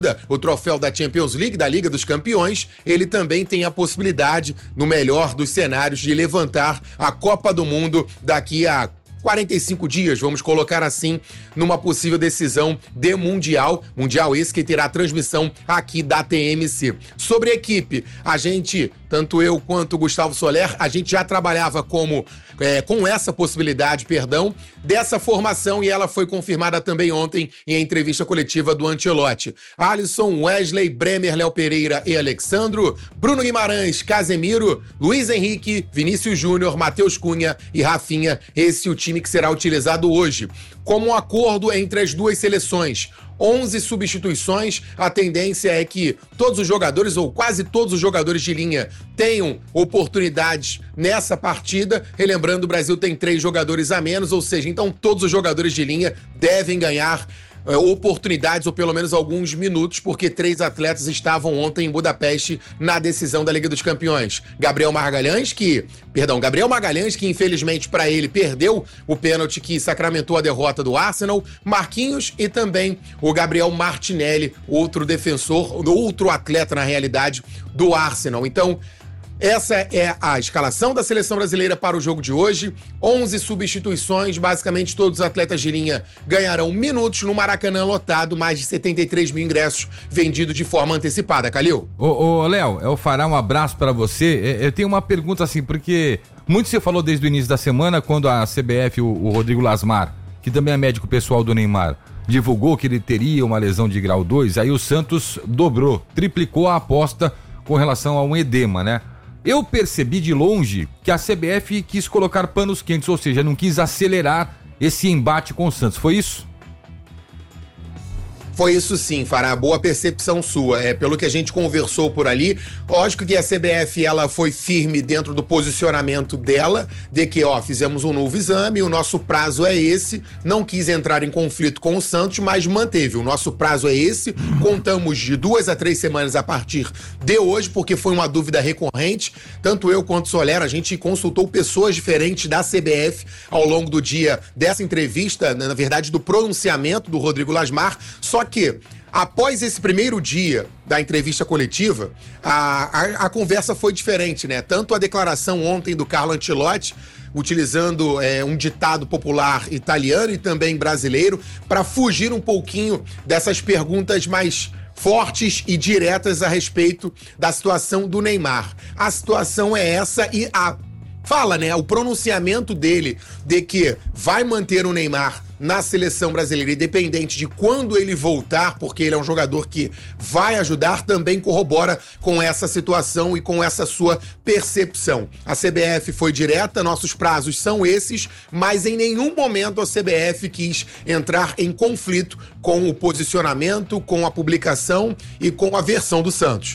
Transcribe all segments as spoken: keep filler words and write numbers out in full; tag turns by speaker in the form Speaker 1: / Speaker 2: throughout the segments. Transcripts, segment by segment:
Speaker 1: o troféu da Champions League, da Liga dos Campeões, ele também tem a possibilidade, no melhor dos cenários, de levantar a Copa do Mundo daqui a quarenta e cinco dias, vamos colocar assim, numa possível decisão de Mundial. Mundial esse que terá transmissão aqui da T M C. Sobre a equipe, a gente, tanto eu quanto o Gustavo Soler, a gente já trabalhava como, é, com essa possibilidade, perdão, dessa formação, e ela foi confirmada também ontem em entrevista coletiva do Ancelotti. Alisson, Wesley, Bremer, Léo Pereira e Alexandro, Bruno Guimarães, Casemiro, Luiz Henrique, Vinícius Júnior, Matheus Cunha e Rafinha, esse é o time que será utilizado hoje. Como um acordo entre as duas seleções, onze substituições, a tendência é que todos os jogadores, ou quase todos os jogadores de linha, tenham oportunidades nessa partida. Relembrando, o Brasil tem três jogadores a menos, ou seja, então todos os jogadores de linha devem ganhar é, oportunidades, ou pelo menos alguns minutos, porque três atletas estavam ontem em Budapeste na decisão da Liga dos Campeões. Gabriel Magalhães, que, perdão, Gabriel Magalhães, que infelizmente para ele perdeu o pênalti que sacramentou a derrota do Arsenal, Marquinhos e também o Gabriel Martinelli, outro defensor, outro atleta na realidade do Arsenal. Então, essa é a escalação da seleção brasileira para o jogo de hoje. onze substituições, basicamente todos os atletas de linha ganharão minutos no Maracanã lotado, mais de setenta e três mil ingressos vendidos de forma antecipada. Calil?
Speaker 2: Ô, ô Léo, eu fará um abraço para você. Eu tenho uma pergunta assim, porque muito se falou desde o início da semana, quando a C B F, o, o Rodrigo Lasmar, que também é médico pessoal do Neymar, divulgou que ele teria uma lesão de grau dois, aí o Santos dobrou, triplicou a aposta com relação a um edema, né? Eu percebi de longe que a C B F quis colocar panos quentes, ou seja, não quis acelerar esse embate com o Santos. Foi isso?
Speaker 1: Foi isso sim, Fará, boa percepção sua. É, pelo que a gente conversou por ali, lógico que a C B F ela foi firme dentro do posicionamento dela, de que, ó, fizemos um novo exame, o nosso prazo é esse, não quis entrar em conflito com o Santos, mas manteve, o nosso prazo é esse, contamos de duas a três semanas a partir de hoje, porque foi uma dúvida recorrente, tanto eu quanto o Soler, a gente consultou pessoas diferentes da C B F ao longo do dia dessa entrevista, na verdade do pronunciamento do Rodrigo Lasmar, só que após esse primeiro dia da entrevista coletiva, a, a, a conversa foi diferente, né? Tanto a declaração ontem do Carlo Ancelotti, utilizando é, um ditado popular italiano e também brasileiro, para fugir um pouquinho dessas perguntas mais fortes e diretas a respeito da situação do Neymar. A situação é essa e a fala, né? O pronunciamento dele de que vai manter o Neymar na seleção brasileira, independente de quando ele voltar, porque ele é um jogador que vai ajudar, também corrobora com essa situação e com essa sua percepção. A C B F foi direta, nossos prazos são esses, mas em nenhum momento a C B F quis entrar em conflito com o posicionamento, com a publicação e com a versão do Santos.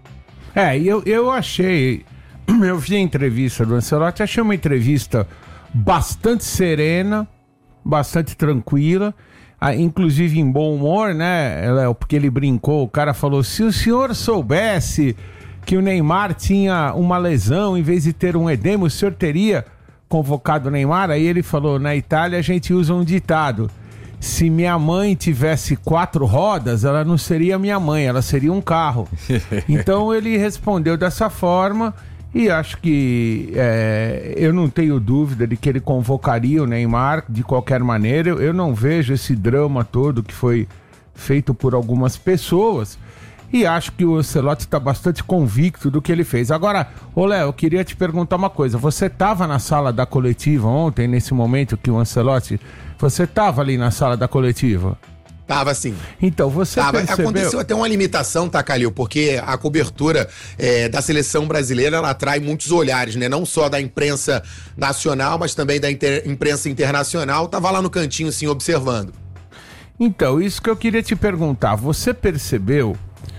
Speaker 3: É, eu, eu achei, eu vi a entrevista do Ancelotti, achei uma entrevista bastante serena, bastante tranquila, ah, inclusive em bom humor, né, Léo? Porque ele brincou, o cara falou, se o senhor soubesse que o Neymar tinha uma lesão em vez de ter um edema, o senhor teria convocado o Neymar? Aí ele falou, na Itália a gente usa um ditado, se minha mãe tivesse quatro rodas, ela não seria minha mãe, ela seria um carro. Então ele respondeu dessa forma. E acho que é, eu não tenho dúvida de que ele convocaria o Neymar de qualquer maneira. Eu, eu não vejo esse drama todo que foi feito por algumas pessoas. E acho que o Ancelotti está bastante convicto do que ele fez. Agora, ô Léo, eu queria te perguntar uma coisa. Você estava na sala da coletiva ontem, nesse momento que o Ancelotti... Você estava ali na sala da coletiva?
Speaker 1: Tava sim.
Speaker 3: Então, você
Speaker 1: Tava.
Speaker 3: percebeu...
Speaker 1: Aconteceu até uma limitação, tá, Calil? Porque a cobertura é, da seleção brasileira, ela atrai muitos olhares, né? Não só da imprensa nacional, mas também da inter... imprensa internacional. Tava lá no cantinho, sim, observando.
Speaker 3: Então, isso que eu queria te perguntar. Você percebeu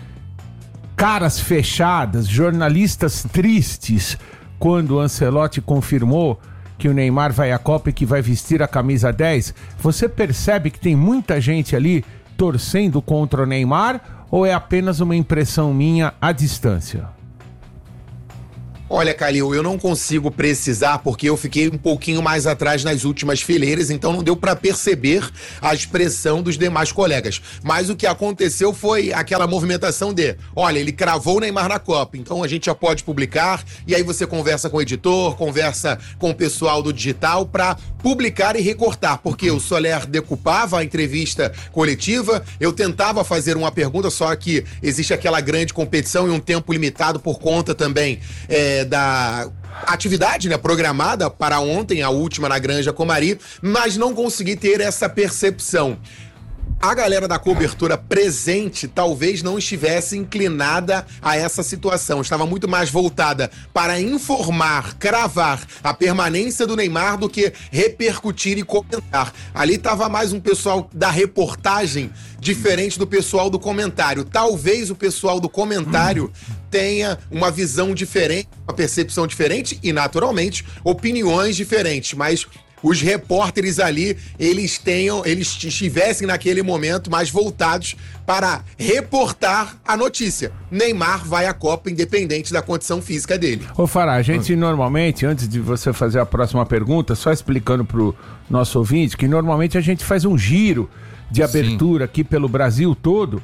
Speaker 3: caras fechadas, jornalistas tristes, quando o Ancelotti confirmou que o Neymar vai à Copa e que vai vestir a camisa dez, você percebe que tem muita gente ali torcendo contra o Neymar ou é apenas uma impressão minha à distância?
Speaker 1: Olha, Calil, eu não consigo precisar porque eu fiquei um pouquinho mais atrás nas últimas fileiras, então não deu para perceber a expressão dos demais colegas. Mas o que aconteceu foi aquela movimentação de, olha, ele cravou o Neymar na Copa, então a gente já pode publicar, e aí você conversa com o editor, conversa com o pessoal do digital para publicar e recortar, porque o Soler decupava a entrevista coletiva, eu tentava fazer uma pergunta, só que existe aquela grande competição e um tempo limitado por conta também é, da atividade, né, programada para ontem, a última na Granja Comari, mas não consegui ter essa percepção. A galera da cobertura presente talvez não estivesse inclinada a essa situação. Estava muito mais voltada para informar, cravar a permanência do Neymar do que repercutir e comentar. Ali estava mais um pessoal da reportagem diferente do pessoal do comentário. Talvez o pessoal do comentário tenha uma visão diferente, uma percepção diferente e, naturalmente, opiniões diferentes, mas os repórteres ali, eles tenham, eles estivessem naquele momento mais voltados para reportar a notícia. Neymar vai à Copa independente da condição física dele.
Speaker 3: Ô Fará, a gente normalmente, antes de você fazer a próxima pergunta, só explicando pro nosso ouvinte, que normalmente a gente faz um giro de abertura Sim. aqui pelo Brasil todo,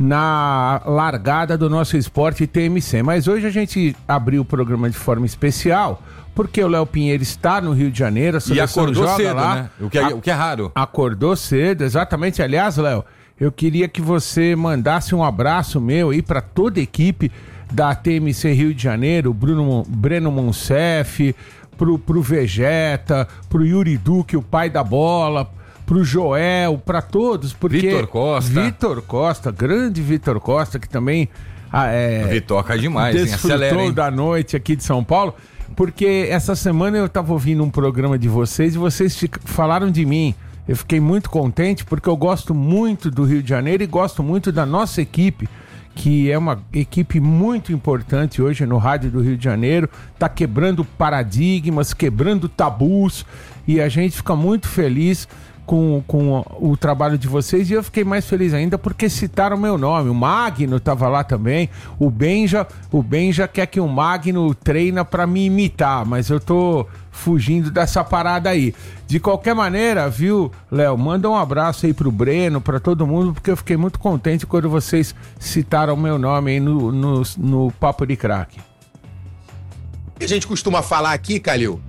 Speaker 3: na largada do nosso esporte T M C. Mas hoje a gente abriu o programa de forma especial, porque o Léo Pinheiro está no Rio de Janeiro, a seleção
Speaker 2: e acordou
Speaker 3: joga
Speaker 2: cedo,
Speaker 3: lá,
Speaker 2: né? O que, é, o que é raro.
Speaker 3: Acordou cedo, exatamente. Aliás, Léo, eu queria que você mandasse um abraço meu aí para toda a equipe da T M C Rio de Janeiro, Bruno, Breno Monsef, pro, pro Vegeta, pro Yuri Duque, o pai da bola, pro Joel, para todos, porque...
Speaker 2: Vitor Costa.
Speaker 3: Vitor Costa, grande Vitor Costa, que também ah, é,
Speaker 2: Vitor cai demais,
Speaker 3: desfrutou
Speaker 2: hein? Acelera, hein?
Speaker 3: da noite aqui de São Paulo, porque essa semana eu tava ouvindo um programa de vocês e vocês fica, falaram de mim. Eu fiquei muito contente porque eu gosto muito do Rio de Janeiro e gosto muito da nossa equipe, que é uma equipe muito importante hoje no rádio do Rio de Janeiro, tá quebrando paradigmas, quebrando tabus, e a gente fica muito feliz com, com o trabalho de vocês, e eu fiquei mais feliz ainda porque citaram meu nome. O Magno estava lá também, o Benja, o Benja quer que o Magno treina para me imitar, mas eu tô fugindo dessa parada aí. De qualquer maneira, viu, Léo, manda um abraço aí pro Breno, para todo mundo, porque eu fiquei muito contente quando vocês citaram meu nome aí no, no, no Papo de Craque.
Speaker 1: A gente costuma falar aqui, Calil,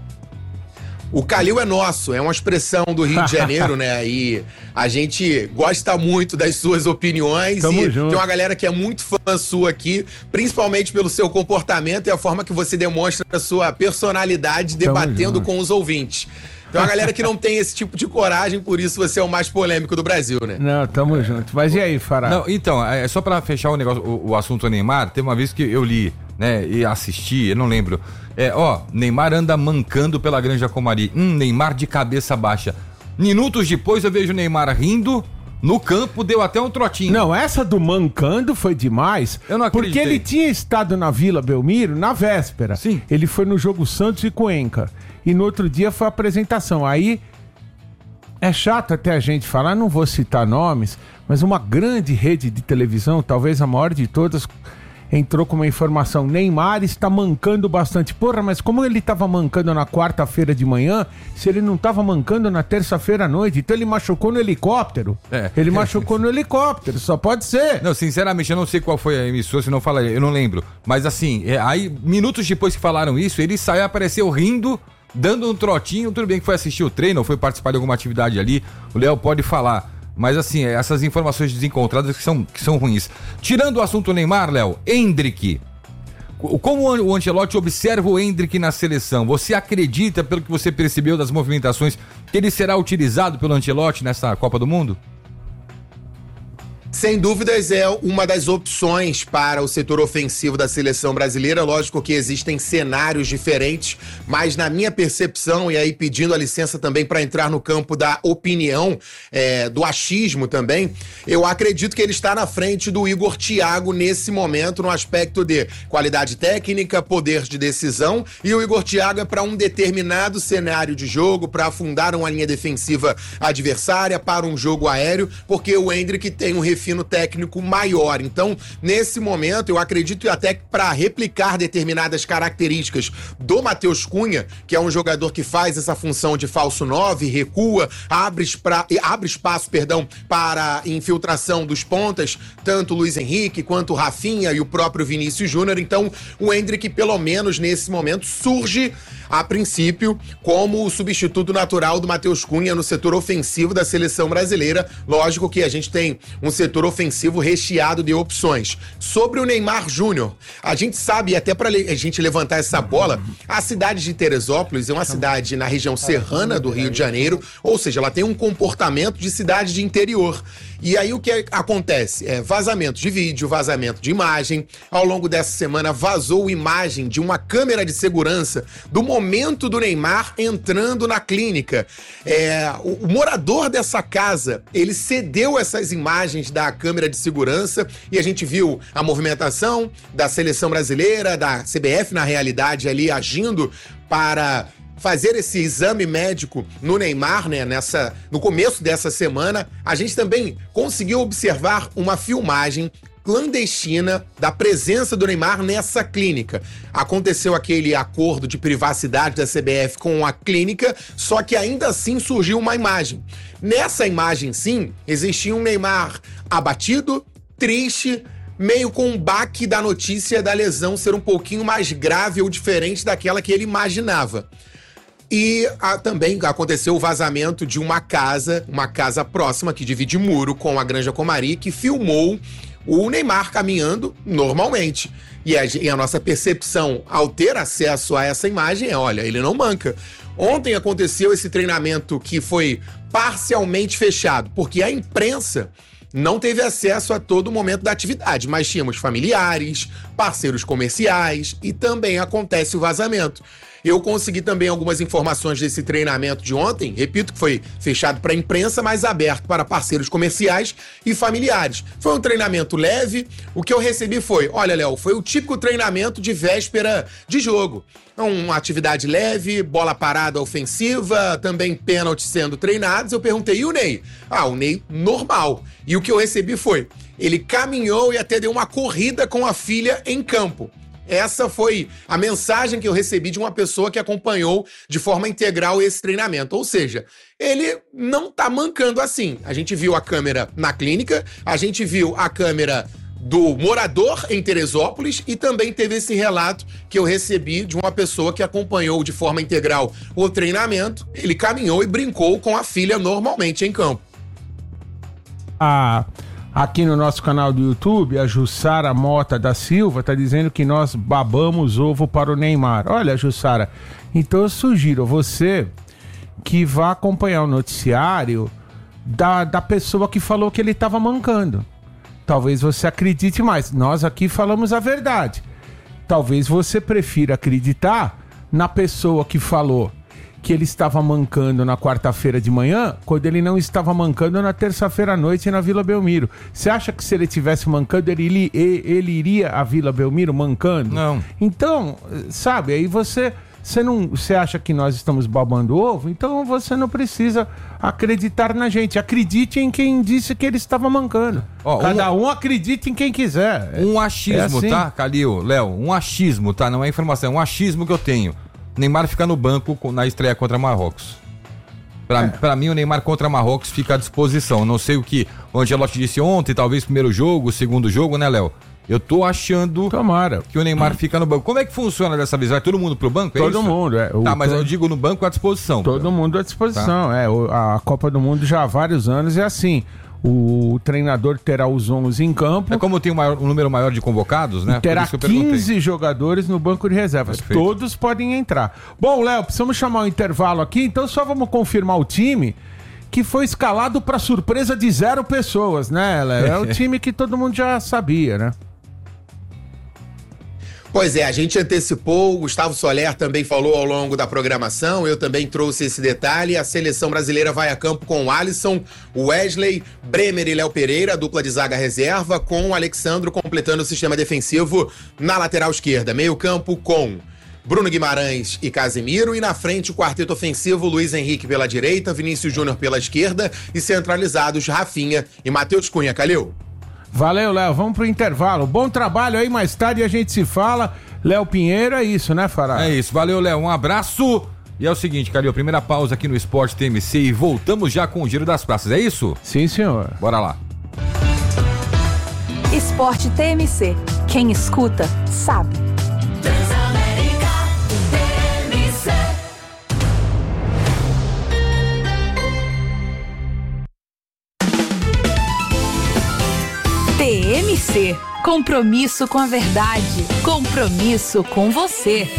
Speaker 1: o Calil é nosso, é uma expressão do Rio de Janeiro, né? E a gente gosta muito das suas opiniões.
Speaker 3: Tamo
Speaker 1: e
Speaker 3: junto.
Speaker 1: Tem uma galera que é muito fã sua aqui, principalmente pelo seu comportamento e a forma que você demonstra a sua personalidade debatendo com os ouvintes. Tem uma galera que não tem esse tipo de coragem, por isso você é o mais polêmico do Brasil, né?
Speaker 3: Não, tamo é. junto. Mas e aí, Fará?
Speaker 2: Não, então, é só pra fechar o negócio, o, o assunto Neymar, teve uma vez que eu li, né, e assisti, eu não lembro. É, ó, Neymar anda mancando pela Granja Comari. Hum, Neymar de cabeça baixa. Minutos depois eu vejo o Neymar rindo. No campo deu até um trotinho.
Speaker 3: Não, essa do mancando foi demais.
Speaker 2: Eu não acreditei.
Speaker 3: Porque ele tinha estado na Vila Belmiro na véspera.
Speaker 2: Sim.
Speaker 3: Ele foi no jogo Santos e Cuenca. E no outro dia foi a apresentação. Aí é chato até a gente falar, não vou citar nomes, mas uma grande rede de televisão, talvez a maior de todas, entrou com uma informação: Neymar está mancando bastante. Porra, mas como ele estava mancando na quarta-feira de manhã, se ele não estava mancando na terça-feira à noite? Então ele machucou no helicóptero.
Speaker 2: É.
Speaker 3: Ele machucou no helicóptero, só pode ser.
Speaker 2: Não, sinceramente, eu não sei qual foi a emissora, se não fala, eu não lembro. Mas assim, é, aí, minutos depois que falaram isso, ele saiu, apareceu rindo, dando um trotinho. Tudo bem que foi assistir o treino, ou foi participar de alguma atividade ali, o Léo pode falar. Mas assim, essas informações desencontradas que são, que são ruins. Tirando o assunto Neymar, Léo, Endrick. Como o Ancelotti observa o Endrick na seleção? Você acredita, pelo que você percebeu das movimentações, que ele será utilizado pelo Ancelotti nessa Copa do Mundo?
Speaker 1: Sem dúvidas, é uma das opções para o setor ofensivo da seleção brasileira. Lógico que existem cenários diferentes, mas na minha percepção, e aí pedindo a licença também para entrar no campo da opinião, é, do achismo também, eu acredito que ele está na frente do Igor Thiago nesse momento, no aspecto de qualidade técnica, poder de decisão, e o Igor Thiago é para um determinado cenário de jogo, para afundar uma linha defensiva adversária, para um jogo aéreo, porque o Endrick tem um refino técnico maior. Então, nesse momento, eu acredito até que para replicar determinadas características do Matheus Cunha, que é um jogador que faz essa função de falso nove, recua, abre, espra... abre espaço, perdão, para infiltração dos pontas, tanto o Luiz Henrique quanto o Rafinha e o próprio Vinícius Júnior. Então, o Endrick, pelo menos nesse momento, surge a princípio como o substituto natural do Matheus Cunha no setor ofensivo da seleção brasileira. Lógico que a gente tem um setor ofensivo recheado de opções. Sobre o Neymar Júnior, a gente sabe, até para a gente levantar essa bola, a cidade de Teresópolis é uma cidade na região serrana do Rio de Janeiro, ou seja, ela tem um comportamento de cidade de interior. E aí o que acontece? É vazamento de vídeo, vazamento de imagem. Ao longo dessa semana vazou imagem de uma câmera de segurança do momento do Neymar entrando na clínica. É, o, o morador dessa casa, ele cedeu essas imagens da câmera de segurança e a gente viu a movimentação da seleção brasileira, da C B F na realidade ali agindo para fazer esse exame médico no Neymar, né, nessa, no começo dessa semana. A gente também conseguiu observar uma filmagem clandestina da presença do Neymar nessa clínica. Aconteceu aquele acordo de privacidade da C B F com a clínica, só que ainda assim surgiu uma imagem. Nessa imagem, sim, existia um Neymar abatido, triste, meio com um baque da notícia da lesão ser um pouquinho mais grave ou diferente daquela que ele imaginava. E a, também aconteceu o vazamento de uma casa, uma casa próxima que divide muro com a Granja Comari, que filmou o Neymar caminhando normalmente. E a, e a nossa percepção ao ter acesso a essa imagem é, olha, ele não manca. Ontem aconteceu esse treinamento que foi parcialmente fechado, porque a imprensa não teve acesso a todo momento da atividade, mas tínhamos familiares, parceiros comerciais e também acontece o vazamento. Eu consegui também algumas informações desse treinamento de ontem, repito que foi fechado para a imprensa, mas aberto para parceiros comerciais e familiares. Foi um treinamento leve, o que eu recebi foi, olha, Léo, foi o típico treinamento de véspera de jogo. Uma atividade leve, bola parada ofensiva, também pênalti sendo treinados. Eu perguntei, e o Ney? Ah, o Ney normal. E o que eu recebi foi, ele caminhou e até deu uma corrida com a filha em campo. Essa foi a mensagem que eu recebi de uma pessoa que acompanhou de forma integral esse treinamento. Ou seja, ele não tá mancando assim. A gente viu a câmera na clínica, a gente viu a câmera do morador em Teresópolis e também teve esse relato que eu recebi de uma pessoa que acompanhou de forma integral o treinamento. Ele caminhou e brincou com a filha normalmente em campo.
Speaker 3: Ah... Aqui no nosso canal do YouTube, a Jussara Mota da Silva tá dizendo que nós babamos ovo para o Neymar. Olha, Jussara, então eu sugiro a você que vá acompanhar o noticiário da, da pessoa que falou que ele estava mancando. Talvez você acredite mais. Nós aqui falamos a verdade. Talvez você prefira acreditar na pessoa que falou que ele estava mancando na quarta-feira de manhã, quando ele não estava mancando na terça-feira à noite na Vila Belmiro. Você acha que se ele tivesse mancando, ele, ele iria à Vila Belmiro mancando?
Speaker 2: Não.
Speaker 3: Então, sabe, aí você, você, não, você acha que nós estamos babando ovo? Então você não precisa acreditar na gente. Acredite em quem disse que ele estava mancando. Ó, Cada um... um acredita em quem quiser.
Speaker 2: Um achismo, é assim. Tá, Calil, Léo? Um achismo, tá? Não é informação, é um achismo que eu tenho. Neymar fica no banco na estreia contra Marrocos. Pra, é. pra mim, o Neymar contra Marrocos fica à disposição. Não sei o que o Ancelotti disse ontem, talvez primeiro jogo, segundo jogo, né, Léo? Eu tô achando
Speaker 3: Tomara.
Speaker 2: que o Neymar hum. fica no banco. Como é que funciona dessa vez? Vai todo mundo pro banco? É
Speaker 3: todo
Speaker 2: isso?
Speaker 3: mundo, é. O
Speaker 2: tá, mas
Speaker 3: todo...
Speaker 2: eu digo no banco à disposição.
Speaker 3: Todo cara. mundo à disposição, tá. é. A Copa do Mundo já há vários anos é assim. O treinador terá os onze em campo.
Speaker 2: É como tem um, maior, um número maior de convocados, né?
Speaker 3: Terá quinze jogadores no banco de reservas. Perfeito. Todos podem entrar. Bom, Léo, precisamos chamar um intervalo aqui, então só vamos confirmar o time que foi escalado para surpresa de zero pessoas, né, Léo? É o time que todo mundo já sabia, né?
Speaker 1: Pois é, a gente antecipou, o Gustavo Soler também falou ao longo da programação, eu também trouxe esse detalhe, a seleção brasileira vai a campo com o Alisson, o Wesley, Bremer e Léo Pereira, a dupla de zaga reserva, com o Alexandro completando o sistema defensivo na lateral esquerda, meio campo com Bruno Guimarães e Casemiro, e na frente o quarteto ofensivo Luiz Henrique pela direita, Vinícius Júnior pela esquerda e centralizados Rafinha e Matheus Cunha. Calil.
Speaker 3: Valeu, Léo. Vamos pro intervalo. Bom trabalho aí, mais tarde a gente se fala. Léo Pinheiro, é isso, né, Fará?
Speaker 2: É isso. Valeu, Léo. Um abraço. E é o seguinte, Calil, primeira pausa aqui no Esporte T M C e voltamos já com o Giro das Praças, é isso?
Speaker 3: Sim, senhor.
Speaker 2: Bora lá.
Speaker 4: Esporte T M C. Quem escuta, sabe.
Speaker 5: Transamérica T M C.
Speaker 4: T M C. Compromisso com a verdade. Compromisso com você.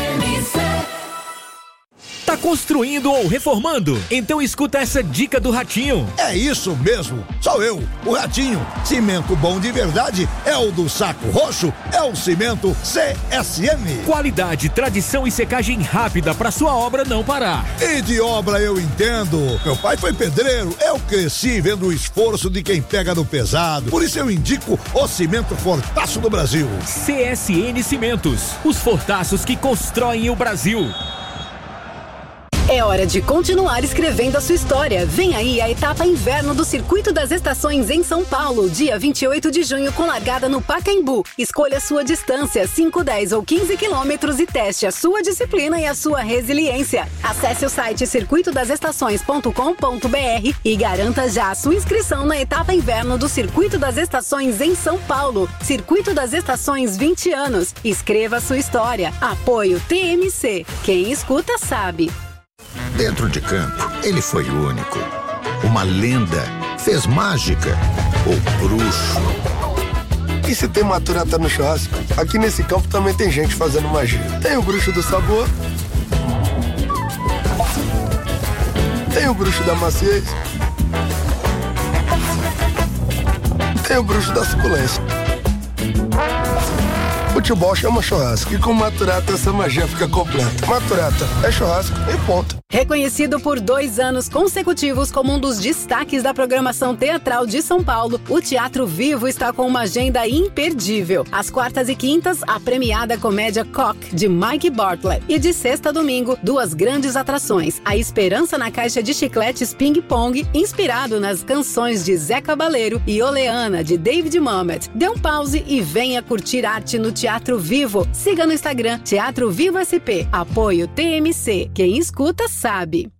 Speaker 6: Tá construindo ou reformando? Então escuta essa dica do Ratinho.
Speaker 7: É isso mesmo, sou eu, o Ratinho. Cimento bom de verdade é o do Saco Roxo, é o Cimento C S M.
Speaker 6: Qualidade, tradição e secagem rápida pra sua obra não parar.
Speaker 7: E de obra eu entendo. Meu pai foi pedreiro, eu cresci vendo o esforço de quem pega no pesado. Por isso eu indico o Cimento Fortaço do Brasil.
Speaker 6: C S N Cimentos, os fortaços que constroem o Brasil.
Speaker 8: É hora de continuar escrevendo a sua história. Vem aí a etapa inverno do Circuito das Estações em São Paulo, dia vinte e oito de junho, com largada no Pacaembu. Escolha sua distância, cinco, dez ou quinze quilômetros, e teste a sua disciplina e a sua resiliência. Acesse o site circuito das estações ponto com ponto b r e garanta já a sua inscrição na etapa inverno do Circuito das Estações em São Paulo. Circuito das Estações, vinte anos. Escreva a sua história. Apoio T M C. Quem escuta sabe.
Speaker 9: Dentro de campo, ele foi único. Uma lenda, fez mágica, o bruxo.
Speaker 10: E se tem maturata no churrasco, aqui nesse campo também tem gente fazendo magia. Tem o bruxo do sabor, tem o bruxo da maciez, tem o bruxo da suculência. Futebol chama churrasco e com Maturata essa magia fica completa. Maturata é churrasco e ponto.
Speaker 8: Reconhecido por dois anos consecutivos como um dos destaques da programação teatral de São Paulo, o Teatro Vivo está com uma agenda imperdível. Às quartas e quintas, a premiada comédia Cock, de Mike Bartlett. E de sexta a domingo, duas grandes atrações. A Esperança na Caixa de Chicletes Ping Pong, inspirado nas canções de Zé Cabaleiro, e Oleana, de David Mamet. Dê um pause e venha curtir arte no Teatro Vivo. Siga no Instagram, Teatro Vivo S P. Apoio T M C. Quem escuta, sabe.